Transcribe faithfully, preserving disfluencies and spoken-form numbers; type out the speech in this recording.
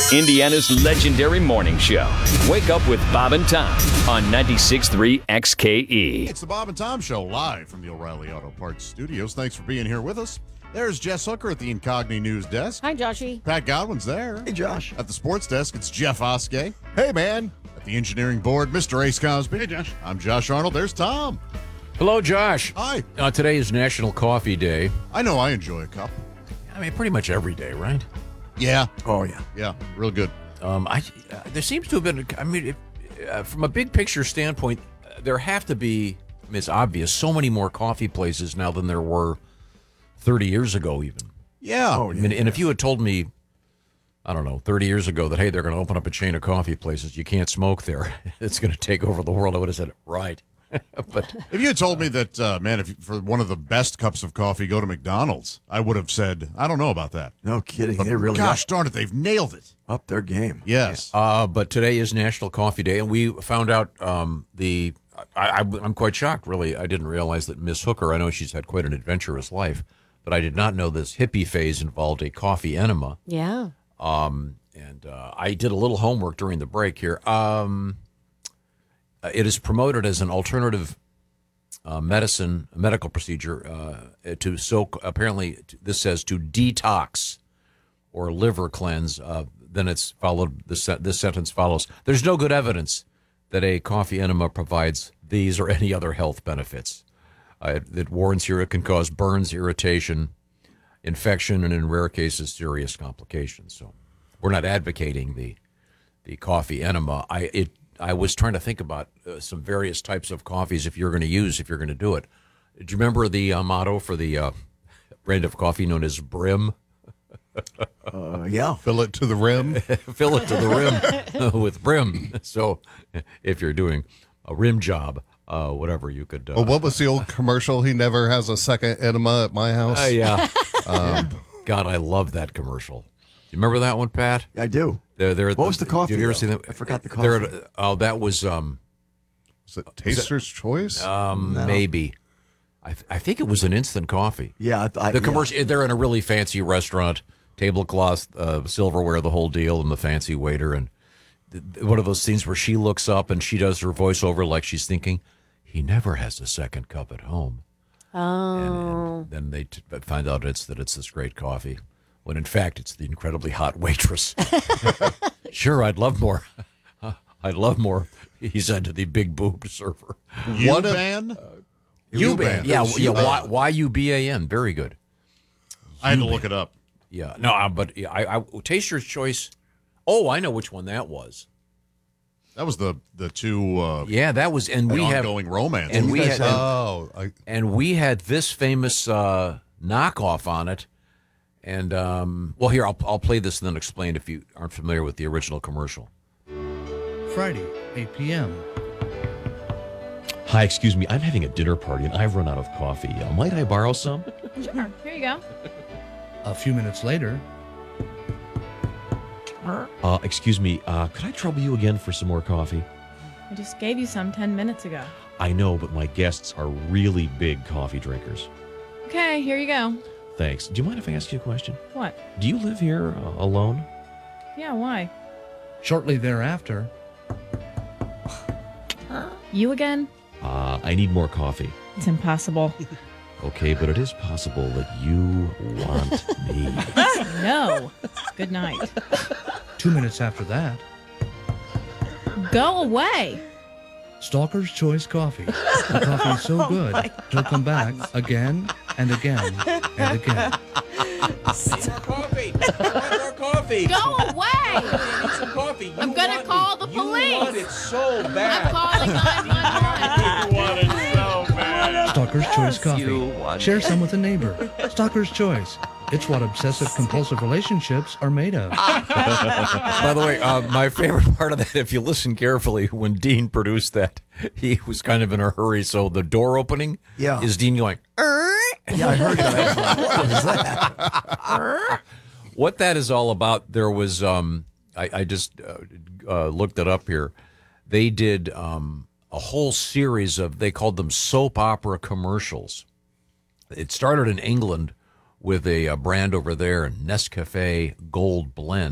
Indiana's legendary morning show. Wake up with Bob and Tom on ninety-six point three X K E. It's the Bob and Tom Show live from the O'Reilly Auto Parts Studios. Thanks for being here with us. There's Jess Hooker at the Incogni News Desk. Hi, Joshy. Pat Godwin's there. Hey, Josh. At the Sports Desk, it's Jeff Oskey. Hey, man. At the Engineering Board, Mister Ace Cosby. Hey, Josh. I'm Josh Arnold. There's Tom. Hello, Josh. Hi. Uh, today is National Coffee Day. I know I enjoy a cup. I mean, pretty much every day, right? Yeah. Oh, yeah. Yeah, real good. Um, I uh, there seems to have been. I mean, if, uh, from a big picture standpoint, uh, there have to be. I mean, it's obvious. So many more coffee places now than there were thirty years ago, even. Yeah. Oh, I mean, and if you had told me, I don't know, thirty years ago that hey, they're going to open up a chain of coffee places, you can't smoke there. It's going to take over the world. I would have said, right. But if you had told me that, uh, man, if you, for one of the best cups of coffee, go to McDonald's, I would have said, I don't know about that. No kidding. But they really gosh up, darn it, they've nailed it. up their game. Yes. Uh, but today is National Coffee Day, and we found out um, the. I, I, I'm quite shocked, really. I didn't realize that Miss Hooker. I know she's had quite an adventurous life, but I did not know this hippie phase involved a coffee enema. Yeah. Um, and uh, I did a little homework during the break here. Um, it is promoted as an alternative uh, medicine, medical procedure uh, to soak. Apparently, this says to detox or liver cleanse. Uh, then it's followed. This this sentence follows. There's no good evidence that a coffee enema provides these or any other health benefits. Uh, it, it warns here it can cause burns, irritation, infection, and in rare cases, serious complications. So, we're not advocating the the coffee enema. I it. I was trying to think about uh, some various types of coffees if you're going to use, if you're going to do it. Do you remember the uh, motto for the uh, brand of coffee known as Brim? Uh, yeah. Fill it to the rim. Fill it to the rim with Brim. So if you're doing a rim job, uh, whatever, you could. Uh, Well, what was the old commercial? He never has a second enema at my house. uh, yeah. um, God, I love that commercial. You remember that one, Pat? I do. They're, they're, What was the coffee, Did you ever though? see that? I forgot the They're coffee. at- Oh, that was um, Is it Taster's Choice? um No. maybe. I th- I think it was an instant coffee. Yeah. I, I, The yeah. commercial, they're in a really fancy restaurant, tablecloth, uh, silverware, the whole deal, and the fancy waiter. And th- th- one of those scenes where she looks up and she does her voiceover like she's thinking, he never has a second cup at home. Oh. And, and then they t- find out it's that it's this great coffee, when in fact it's the incredibly hot waitress. Sure, I'd love more. I'd love more, he said to the big boob server. U-Ban? U-Ban. Yeah, It was yeah, U-Ban. Y- Y U B A N. Very good. I had to look it up. Yeah, no, uh, but yeah, I, I Taster's Choice. Oh, I know which one that was. That was the the two uh, Yeah, that was, and we have, ongoing romance. and we You guys- had, and, oh, I, and we had this famous uh, knockoff on it. And um, well, here I'll I'll play this and then explain if you aren't familiar with the original commercial. Friday, eight p.m. Hi, excuse me. I'm having a dinner party and I've run out of coffee. Uh, might I borrow some? Sure. Here you go. A few minutes later, Uh, excuse me. Uh, could I trouble you again for some more coffee? I just gave you some ten minutes ago. I know, but my guests are really big coffee drinkers. Okay, here you go. Thanks. Do you mind if I ask you a question? What? Do you live here uh, alone? Yeah, why? shortly thereafter, You again? Uh, I need more coffee. It's impossible. Okay, but it is possible that you want me. No. Good night. two minutes after that, Go away. Stalker's Choice Coffee. The coffee is so good, he'll come back again and again and again. More coffee. More coffee. Go away. Need some coffee. I'm gonna call the police. You want it so I'm bad. calling nine one one. You want it so bad. Stalker's Choice Coffee. Share some with a neighbor. Stalker's Choice. It's what obsessive-compulsive relationships are made of. By the way, uh, my favorite part of that, if you listen carefully, when Dean produced that, he was kind of in a hurry. So the door opening Yeah. is Dean going, "Er?" Yeah, I heard that. I was like, what is that? What that is all about, there was, um, I, I just uh, uh, looked it up here. They did um, a whole series of, they called them soap opera commercials. It started in England with a, a brand over there, Nescafe Gold Blend.